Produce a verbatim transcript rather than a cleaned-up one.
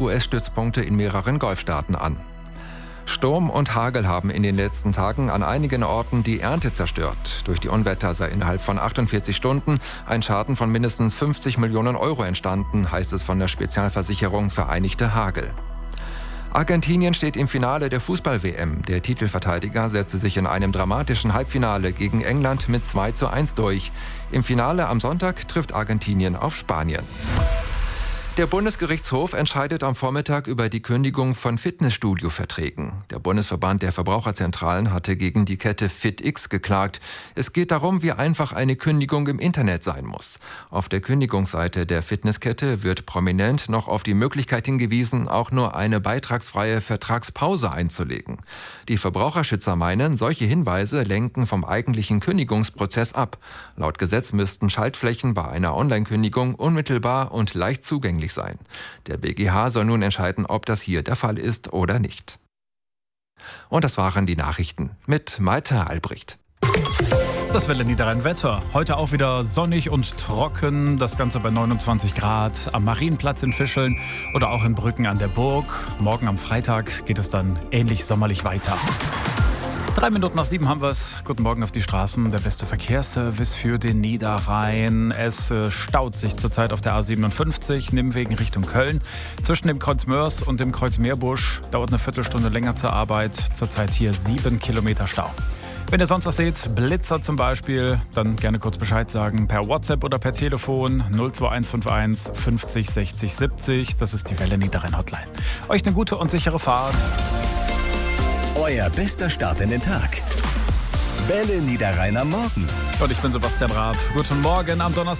U S-Stützpunkte in mehreren Golfstaaten an. Sturm und Hagel haben in den letzten Tagen an einigen Orten die Ernte zerstört. Durch die Unwetter sei innerhalb von achtundvierzig Stunden ein Schaden von mindestens fünfzig Millionen Euro entstanden, heißt es von der Spezialversicherung Vereinigte Hagel. Argentinien steht im Finale der Fußball-W M. Der Titelverteidiger setzte sich in einem dramatischen Halbfinale gegen England mit zwei zu eins durch. Im Finale am Sonntag trifft Argentinien auf Spanien. Der Bundesgerichtshof entscheidet am Vormittag über die Kündigung von Fitnessstudio-Verträgen. Der Bundesverband der Verbraucherzentralen hatte gegen die Kette FitX geklagt. Es geht darum, wie einfach eine Kündigung im Internet sein muss. Auf der Kündigungsseite der Fitnesskette wird prominent noch auf die Möglichkeit hingewiesen, auch nur eine beitragsfreie Vertragspause einzulegen. Die Verbraucherschützer meinen, solche Hinweise lenken vom eigentlichen Kündigungsprozess ab. Laut Gesetz müssten Schaltflächen bei einer Online-Kündigung unmittelbar und leicht zugänglich sein. Der B G H soll nun entscheiden, ob das hier der Fall ist oder nicht. Und das waren die Nachrichten mit Malte Albrecht. Das Welle Niederrhein-Wetter. Heute auch wieder sonnig und trocken. Das Ganze bei neunundzwanzig Grad am Marienplatz in Fischeln oder auch in Brücken an der Burg. Morgen am Freitag geht es dann ähnlich sommerlich weiter. Drei Minuten nach sieben haben wir es. Guten Morgen auf die Straßen. Der beste Verkehrsservice für den Niederrhein. Es äh, staut sich zurzeit auf der A siebenundfünfzig, Nimwegen Richtung Köln. Zwischen dem Kreuz Mörs und dem Kreuz Meerbusch dauert eine Viertelstunde länger zur Arbeit. Zurzeit hier sieben Kilometer Stau. Wenn ihr sonst was seht, Blitzer zum Beispiel, dann gerne kurz Bescheid sagen. Per WhatsApp oder per Telefon null zwei eins fünf eins fünfzig sechzig siebzig. Das ist die Welle Niederrhein Hotline. Euch eine gute und sichere Fahrt. Euer bester Start in den Tag. Welle Niederrhein am Morgen. Und ich bin Sebastian Raab. Guten Morgen am Donnerstag.